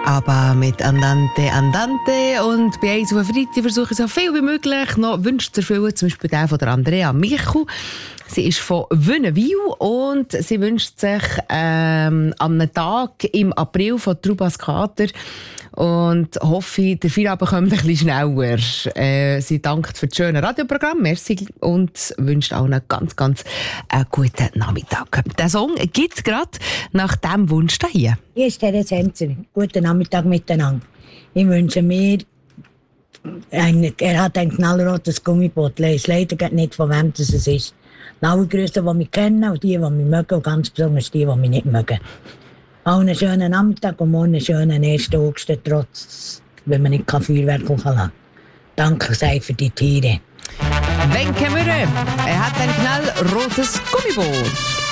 Aber mit Andante, Andante. Und bei uns auf Freitag versuche ich so viel wie möglich noch Wünsche zu erfüllen. Zum Beispiel der von der Andrea Michu. Sie ist von Wünnewil und sie wünscht sich an einem Tag im April von Trubas Kater und hoffe, der Feierabend kommt ein bisschen schneller. Sie dankt für das schöne Radioprogramm, merci, und wünscht allen einen ganz, ganz guten Nachmittag. Den Song gibt es gerade nach diesem Wunsch hier. Hier ist Therese Henzer. Guten Nachmittag miteinander. Ich wünsche mir, er hat ein knallrotes Gummiboot. Ich weiß leider nicht, von wem das ist. Alle Grüße, die mich kennen, und die mich mögen, und ganz besonders die mich nicht mögen. Allen einen schönen Nachmittag und morgen einen schönen 1. August, trotz, wenn man nicht Feuerwerk lassen kann. Danke sehr für die Tiere. Wenke Mürre, er hat ein knallrotes Gummiboot.